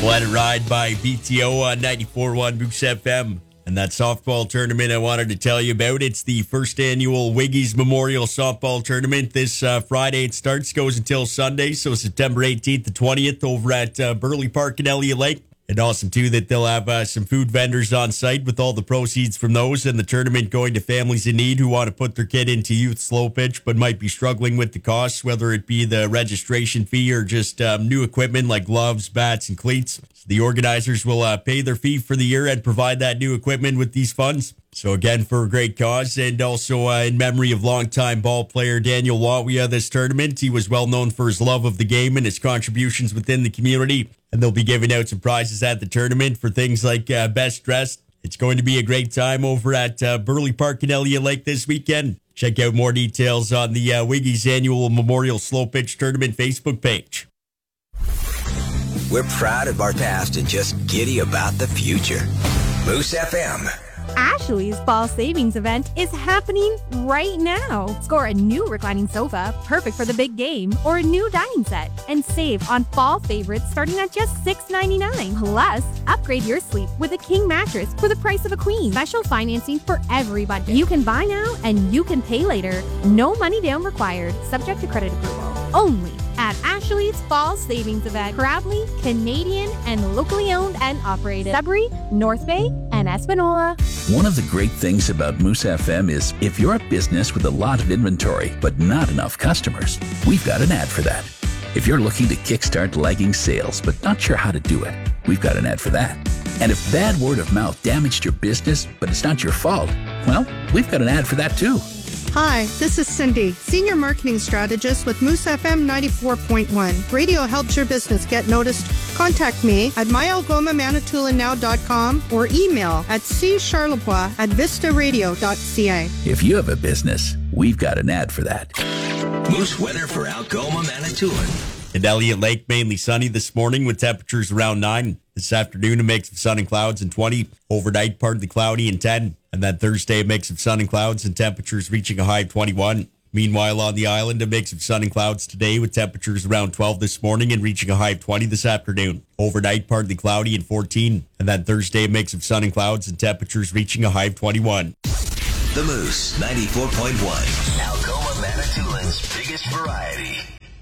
Let It Ride by BTO on 94.1 Moose FM. And that softball tournament I wanted to tell you about, it's the first annual Wiggies Memorial Softball Tournament. This Friday it starts, goes until Sunday, so September 18th to 20th over at Burley Park in Elliott Lake. And awesome, too, that they'll have some food vendors on site with all the proceeds from those, and the tournament going to families in need who want to put their kid into youth slow pitch but might be struggling with the costs, whether it be the registration fee or just new equipment like gloves, bats, and cleats. So the organizers will pay their fee for the year and provide that new equipment with these funds. So again, for a great cause, and also in memory of longtime ball player Daniel Watwia this tournament. He was well known for his love of the game and his contributions within the community. And they'll be giving out some prizes at the tournament for things like Best Dressed. It's going to be a great time over at Burley Park in Elliott Lake this weekend. Check out more details on the Wiggies Annual Memorial Slow Pitch Tournament Facebook page. We're proud of our past and just giddy about the future. Moose FM. Ashley's Fall Savings event is happening right now. Score a new reclining sofa, perfect for the big game, or a new dining set, and save on fall favorites starting at just $6.99. Plus, upgrade your sleep with a king mattress for the price of a queen. Special financing for every budget. You can buy now and you can pay later. No money down required, subject to credit approval. Only at Ashley's Fall Savings event. Proudly Canadian and locally owned and operated. Sudbury, North Bay, and Espanola. One of the great things about Moose FM is if you're a business with a lot of inventory but not enough customers, we've got an ad for that. If you're looking to kickstart lagging sales but not sure how to do it, we've got an ad for that. And if bad word of mouth damaged your business but it's not your fault, well, we've got an ad for that too. Hi, this is Cindy, Senior Marketing Strategist with Moose FM 94.1. Radio helps your business get noticed. Contact me at myalgomamanitoulinow.com or email at ccharlevoix@vistaradio.ca. If you have a business, we've got an ad for that. Moose weather for Algoma, Manitoulin. In Elliott Lake, mainly sunny this morning with temperatures around 9. This afternoon, a mix of sun and clouds and 20. Overnight, partly cloudy and 10. And then Thursday, a mix of sun and clouds and temperatures reaching a high of 21. Meanwhile, on the island, a mix of sun and clouds today with temperatures around 12 this morning and reaching a high of 20 this afternoon. Overnight, partly cloudy and 14. And then Thursday, a mix of sun and clouds and temperatures reaching a high of 21. The Moose 94.1. Algoma, Manitoulin's biggest variety.